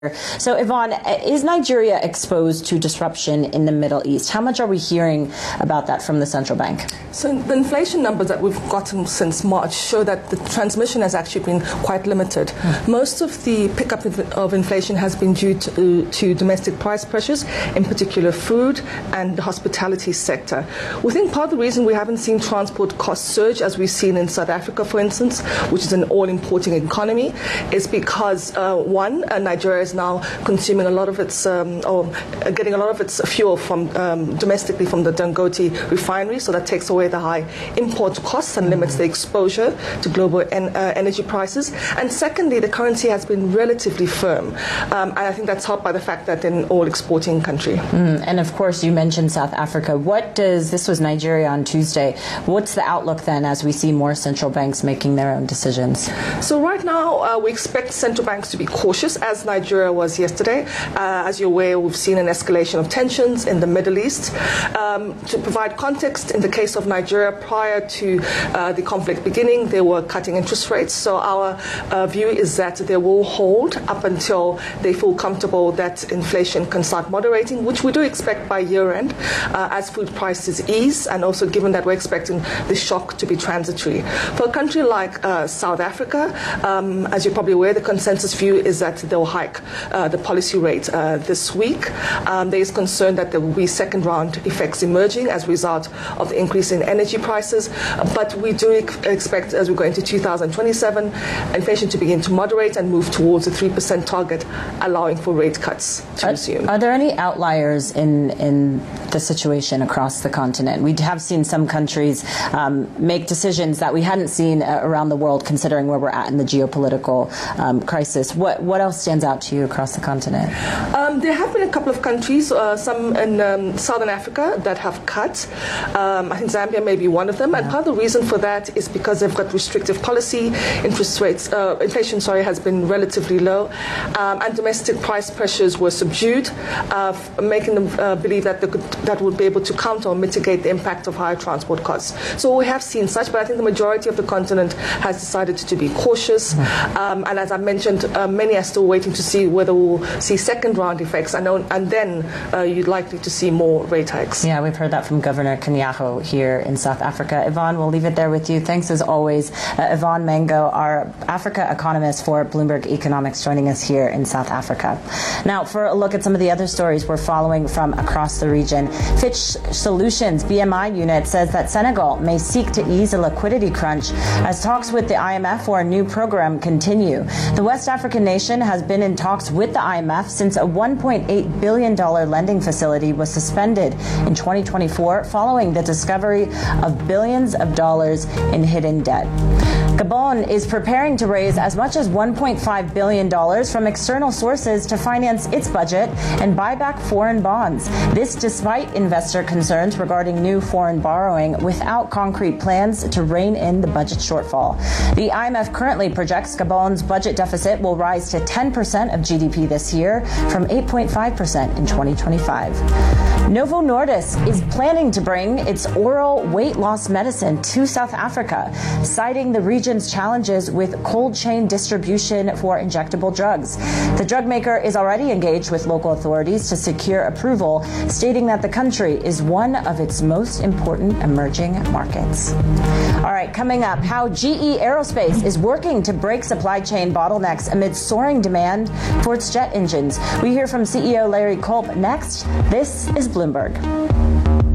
So, Yvonne, is Nigeria exposed to disruption in the Middle East? How much are we hearing about that from the central bank? So the inflation numbers that we've gotten since March show that the transmission has actually been quite limited. Most of the pickup of inflation has been due to domestic price pressures, in particular food and the hospitality sector. We think part of the reason we haven't seen transport costs surge as we've seen in South Africa, for instance, which is an all-importing economy, is because, Nigeria is now consuming a lot of its, or getting a lot of its fuel from domestically from the Dangote refinery, so that takes away the high import costs and limits the exposure to global energy prices. And secondly, the currency has been relatively firm, and I think that's helped by the fact that they're an all-exporting country. And of course, you mentioned South Africa. This was Nigeria on Tuesday. What's the outlook then as we see more central banks making their own decisions? So right now, we expect central banks to be cautious, as Nigeria was yesterday. As you're aware, we've seen an escalation of tensions in the Middle East. To provide context, in the case of Nigeria, prior to the conflict beginning, they were cutting interest rates. So our view is that they will hold up until they feel comfortable that inflation can start moderating, which we do expect by year end, as food prices ease, and also given that we're expecting the shock to be transitory. For a country like South Africa, as you're probably aware, the consensus view is that they'll hike the policy rate this week. There is concern that there will be second round effects emerging as a result of the increase in energy prices. But we do expect, as we go into 2027, inflation to begin to moderate and move towards the 3% target, allowing for rate cuts to resume. Are there any outliers in the situation across the continent? We have seen some countries make decisions that we hadn't seen around the world, considering where we're at in the geopolitical crisis. What else stands out to you across the continent? There have been a couple of countries, some in Southern Africa, that have cut. I think Zambia may be one of them. And part of the reason for that is because they've got restrictive policy. Inflation has been relatively low. And domestic price pressures were subdued, making them believe that would be able to counter or mitigate the impact of higher transport costs. So we have seen such, but I think the majority of the continent has decided to be cautious. And as I mentioned, many are still waiting to see whether we'll see second round effects, and then you're likely to see more rate hikes. Yeah, we've heard that from Governor Kenyaho here in South Africa. Yvonne, we'll leave it there with you. Thanks as always. Yvonne Mango, our Africa economist for Bloomberg Economics, joining us here in South Africa. Now, for a look at some of the other stories we're following from across the region, Fitch Solutions BMI unit says that Senegal may seek to ease a liquidity crunch as talks with the IMF for a new program continue. The West African nation has been in talks with the IMF since a $1.8 billion lending facility was suspended in 2024 following the discovery of billions of dollars in hidden debt. Gabon is preparing to raise as much as $1.5 billion from external sources to finance its budget and buy back foreign bonds. This despite investor concerns regarding new foreign borrowing without concrete plans to rein in the budget shortfall. The IMF currently projects Gabon's budget deficit will rise to 10% of GDP this year from 8.5% in 2025. Novo Nordisk is planning to bring its oral weight loss medicine to South Africa, citing the region's challenges with cold chain distribution for injectable drugs. The drug maker is already engaged with local authorities to secure approval, stating that the country is one of its most important emerging markets. All right, coming up, how GE Aerospace is working to break supply chain bottlenecks amid soaring demand for its jet engines. We hear from CEO Larry Culp next. This is Bloomberg.